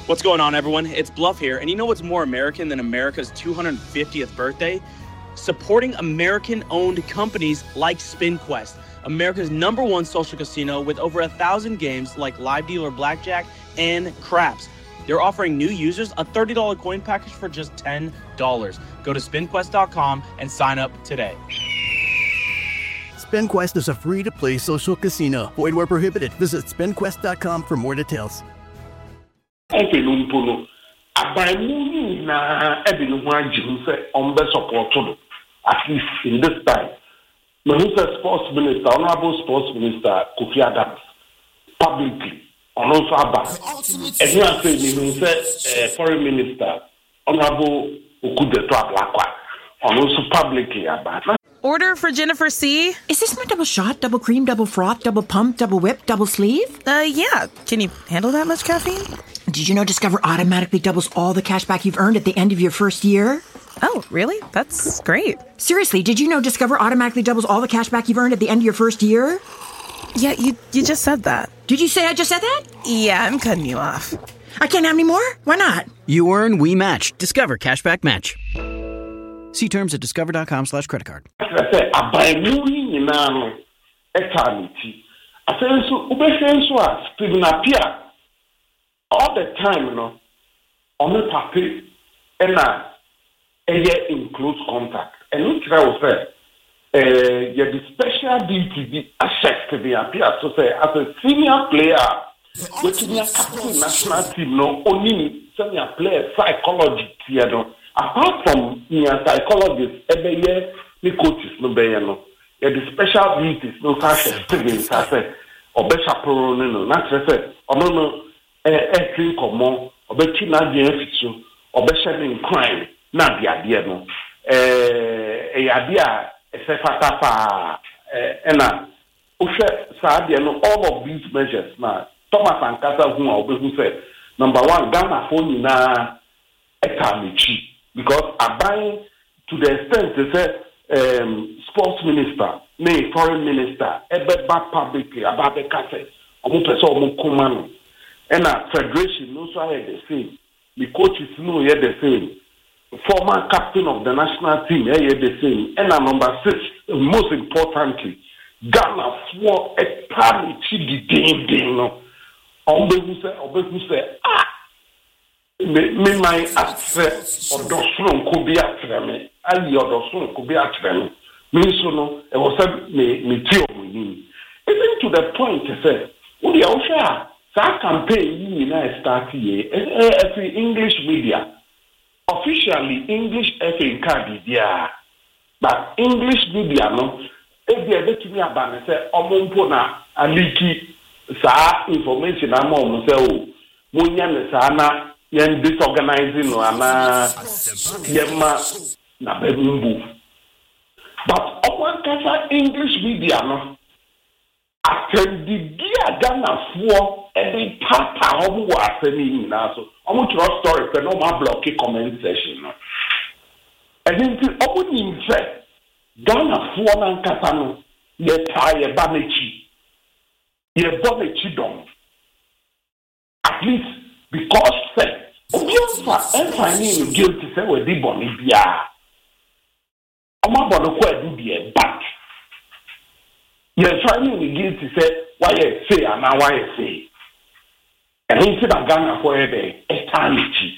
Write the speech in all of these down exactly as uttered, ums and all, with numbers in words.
What's going on, everyone? It's Bluff here, and you know what's more American than America's two hundred fiftieth birthday? Supporting American-owned companies like SpinQuest, America's number one social casino with over a thousand games like Live Dealer Blackjack and Craps. They're offering new users a thirty dollars coin package for just ten dollars. Go to spin quest dot com and sign up today. SpinQuest is a free-to-play social casino. Void where prohibited. Visit spin quest dot com for more details. Ebenumpuno abaimu na ebinu ajihu say on be support to at least in this time. Minister Sports Minister, Honorable Sports Minister Kofi Adams publicly on also about everyone say he say Foreign Minister Honorable Okudeto Ablakwa on also publicly about. Order for Jennifer C. Is this my double shot, double cream, double froth, double pump, double whip, double sleeve? Uh, yeah. Can you handle that much caffeine? Did you know Discover automatically doubles all the cash back you've earned at the end of your first year? Oh, really? That's great. Seriously, did you know Discover automatically doubles all the cash back you've earned at the end of your first year? Yeah, you you just said that. Did you say I just said that? Yeah, I'm cutting you off. I can't have any more? Why not? You earn, we match. Discover Cashback Match. See terms at discover dot com slash credit card. I say, abaimu ni na eternity. I say, so, ubese so a Stephen Appiah. All the time, you know, on the paper, and now, in close contact. And we try to say, uh, you have the special duty, the Stephen Appiah, to say, as a senior player, which is a captain national team, no, only senior player psychology, you know. Apart from your psychologists, every year, the coaches, no, no, you have the special duties, no, such as Stephen, I say, or Bishop, no, not to say, or no, no. Eh, drink common, or betty na the fiction, or beshedding crime, not the idea, no. Eh, a idea, a sefatafa, eh, ena, Ushe, Sadia, no, all of these measures, now, Thomas and Kata, who are who said, number one, Ghana phone na etamichi, because I'm buying to the extent they say, um, sports minister, nay, foreign minister, ebe ba publicly, about the cafe, omu peso omu kumano. And our federation also had the same. The coaches know had the same. Former captain of the national team had the same. And our number six, most importantly, Ghana swore a party the game day. No, Ombe who say, Ombe who say, ah, me my access or dosun could be at them. Ali or dosun could be at them. Me so no, it was a me me tell me. Even to the point to say, what do you share? That campaign you know start here. It's English media. Officially, English F A card there. But English media no. If they let me about say, "Omumpo na aliki sa information na mo say o. Munya ne sa na yen disorganizing no ana yema na bembu." But upon kasa English media no. Attend the dear Ghana for every papa of who are sending now. So, I want to story for no more blocky comment session. And then, I wouldn't say Ghana for an Katano, ye tie a banechi, ye bonechi dom. At least because, say, obvious for every guilty, say, we did bonibia. I'm about to quite do the back. You're trying to begin to say, why you say, and now why you say. And he said, Ghana for a eternity.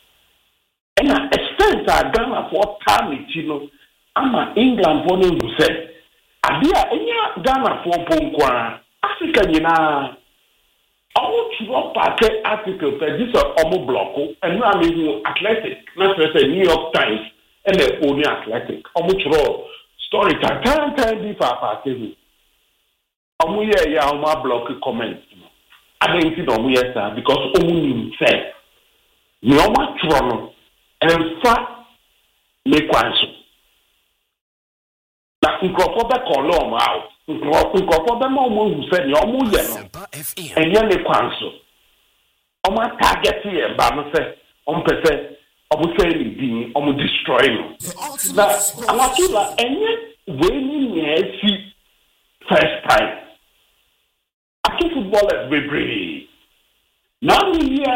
And I extend that Ghana for eternity, no, I'm an England for them who said, Adia, any Ghana for Ponkwa, Africa, you know, I want to drop a article for this Omo Bloco, and now I'm in Athletic, not to say New York Times, and the only Athletic. Omo Chro, story time, time, time, be for party. Omu ye ya oma block comment. I don't think omu ye sir because omu ni say. Ni oma trono enfa me kwanso. Na nkrofo be call omu out. Nkrofo be ma omu hu say ni omu ye no. Enye me kwanso. Omu target ye ba no say omu pese omu say ni din omu destroy no. Na awatula enye we ni nye si first time. Footballers be brave. Now we hear